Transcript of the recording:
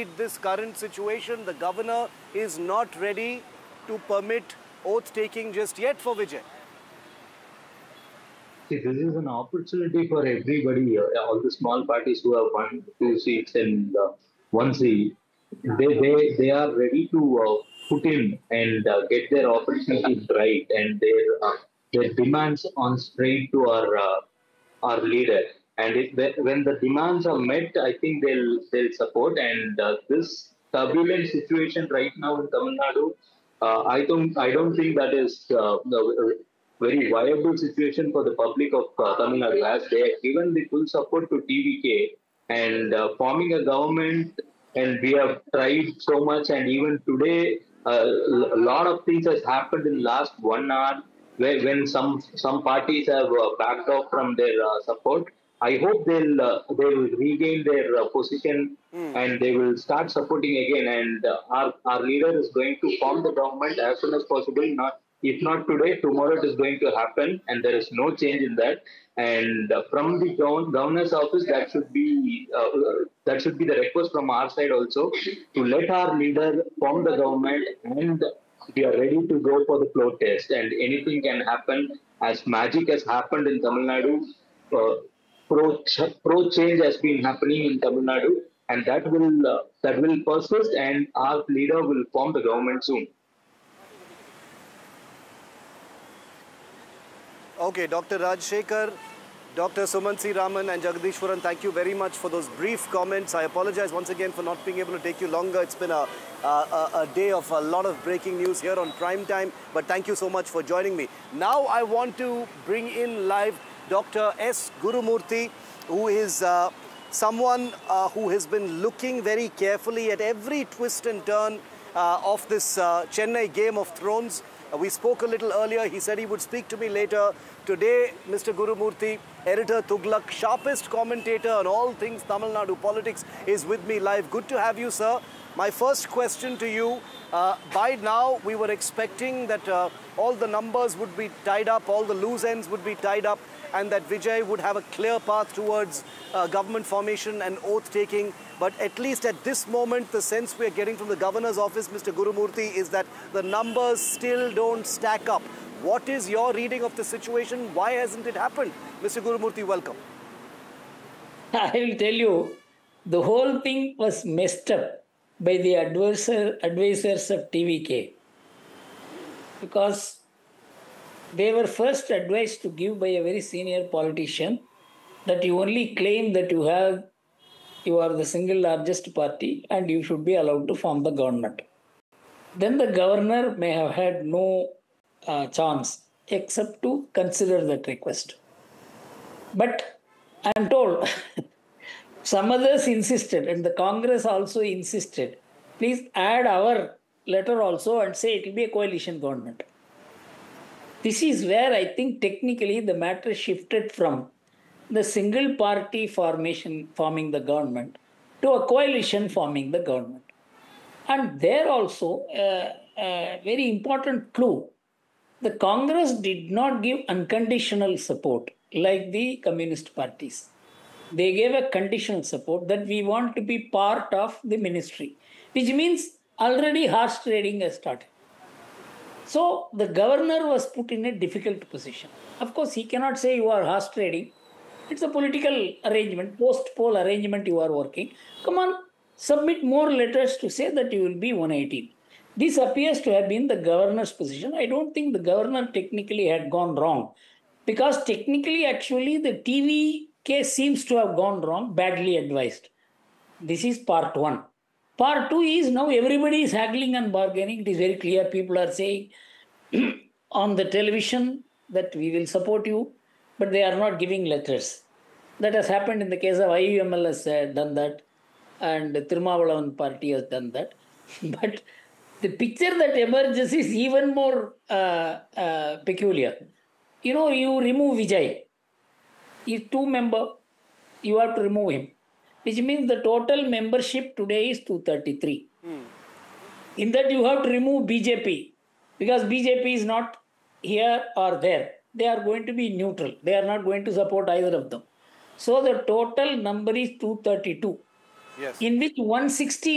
with this current situation? The governor is not ready to permit oath-taking just yet for Vijay. See, this is an opportunity for everybody. All the small parties who have won 2 seats and one seat, they are ready to put in and get their opportunities right and their demands on straight to our leader. And when the demands are met, I think they'll support. And this turbulent situation right now in Tamil Nadu, I don't think that is the very viable situation for the public of Tamil Nadu, as they have given the full support to TVK and forming a government. And we have tried so much, and even today, a lot of things has happened in last 1 hour when some parties have backed off from their support. I hope they will regain their position and they will start supporting again. And our leader is going to form the government as soon as possible. Not if not today, tomorrow it is going to happen, and there is no change in that. And from the governor's office, that should be the request from our side also, to let our leader form the government, and we are ready to go for the floor test. And anything can happen, as magic has happened in Tamil Nadu. Uh, pro change has been happening in Tamil Nadu, and that will persist, and our leader will form the government soon. Okay, Dr. Rajshekhar, Dr. Sumansi Raman and Jagadishwaran, thank you very much for those brief comments. I apologize once again for not being able to take you longer. It's been a day of a lot of breaking news here on Prime Time, but thank you so much for joining me. Now I want to bring in live Dr. S. Gurumurthy, who is someone who has been looking very carefully at every twist and turn of this Chennai Game of Thrones. We spoke a little earlier. He said he would speak to me later. Today, Mr. Gurumurthy, editor Tughlaq, sharpest commentator on all things Tamil Nadu politics, is with me live. Good to have you, sir. My first question to you, by now we were expecting that all the numbers would be tied up, all the loose ends would be tied up, and that Vijay would have a clear path towards government formation and oath-taking. But at least at this moment, the sense we're getting from the governor's office, Mr. Gurumurthy, is that the numbers still don't stack up. What is your reading of the situation? Why hasn't it happened? Mr. Gurumurthy, welcome. I will tell you, the whole thing was messed up by the advisors of TVK, because they were first advised to give by a very senior politician that you only claim that you are the single largest party and you should be allowed to form the government. Then the governor may have had no chance except to consider that request. But I am told some others insisted, and the Congress also insisted, please add our letter also and say it will be a coalition government. This is where I think technically the matter shifted from the single party formation forming the government to a coalition forming the government. And there also a very important clue. The Congress did not give unconditional support like the communist parties. They gave a conditional support that we want to be part of the ministry, which means already horse trading has started. So the governor was put in a difficult position. Of course, he cannot say you are horse trading. It's a political arrangement, post-poll arrangement you are working. Come on, submit more letters to say that you will be 118. This appears to have been the governor's position. I don't think the governor technically had gone wrong, because technically, actually, the TV case seems to have gone wrong, badly advised. This is part one. Part two is now everybody is haggling and bargaining. It is very clear. People are saying on the television that we will support you, but they are not giving letters. That has happened in the case of IUML has done that, and Tirumavalavan party has done that. But the picture that emerges is even more peculiar. You remove Vijay. He's 2-member. You have to remove him, which means the total membership today is 233. In that you have to remove BJP, because BJP is not here or there. They are going to be neutral. They are not going to support either of them. So the total number is 232, Yes. in which 160